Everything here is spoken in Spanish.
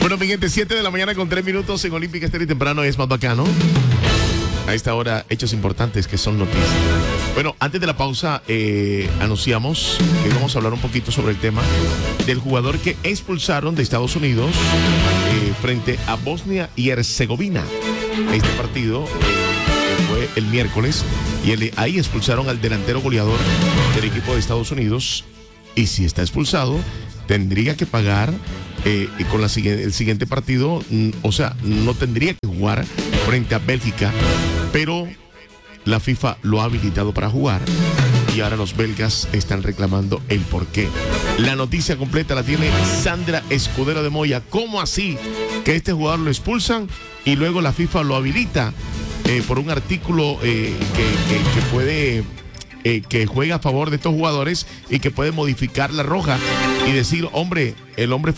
Bueno, mi gente, 7 de la mañana con 3 minutos en Olímpica Estéreo y temprano es más bacano. A esta hora, hechos importantes que son noticias. Bueno, antes de la pausa, anunciamos que vamos a hablar un poquito sobre el tema del jugador que expulsaron de Estados Unidos frente a Bosnia y Herzegovina. Este partido fue el miércoles y ahí expulsaron al delantero goleador del equipo de Estados Unidos. Y si está expulsado, tendría que pagar con el siguiente partido, o sea, no tendría que jugar frente a Bélgica, pero la FIFA lo ha habilitado para jugar y ahora los belgas están reclamando el porqué. La noticia completa la tiene Sandra Escudero de Moya. ¿Cómo así que este jugador lo expulsan y luego la FIFA lo habilita por un artículo que puede... que juega a favor de estos jugadores y que puede modificar la roja y decir, hombre, el hombre fue